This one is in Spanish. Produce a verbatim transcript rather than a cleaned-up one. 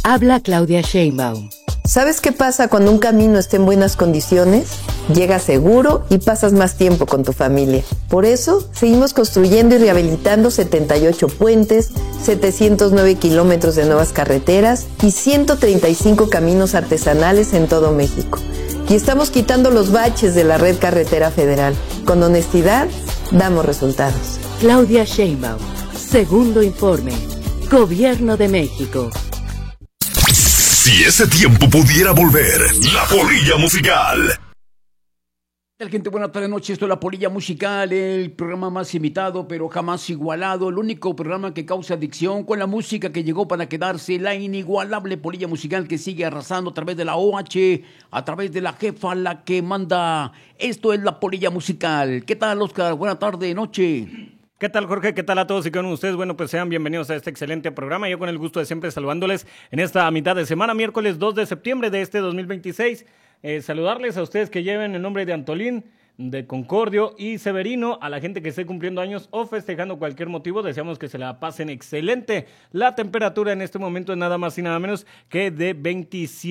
Habla Claudia Sheinbaum. ¿Sabes qué pasa cuando un camino está en buenas condiciones? Llegas seguro y pasas más tiempo con tu familia. Por eso, seguimos construyendo y rehabilitando setenta y ocho puentes, setecientos nueve kilómetros de nuevas carreteras y ciento treinta y cinco caminos artesanales en todo México. Y estamos quitando los baches de la red carretera federal. Con honestidad, damos resultados. Claudia Sheinbaum. Segundo informe. Gobierno de México. Si ese tiempo pudiera volver, la polilla musical. ¿Qué tal, gente? Buenas tardes, noches. Esto es La Polilla Musical, el programa más imitado, pero jamás igualado. El único programa que causa adicción con la música que llegó para quedarse. La inigualable Polilla Musical que sigue arrasando a través de la O H, a través de la jefa, la que manda. Esto es La Polilla Musical. ¿Qué tal, Oscar? Buenas tardes, noche. ¿Qué tal, Jorge? ¿Qué tal a todos y con ustedes? Bueno, pues sean bienvenidos a este excelente programa. Yo con el gusto de siempre saludándoles en esta mitad de semana, miércoles dos de septiembre de este dos mil veintiséis. Eh, saludarles a ustedes que lleven el nombre de Antolín, de Concordio y Severino, a la gente que esté cumpliendo años o festejando cualquier motivo. Deseamos que se la pasen excelente. La temperatura en este momento es nada más y nada menos que de veintisiete.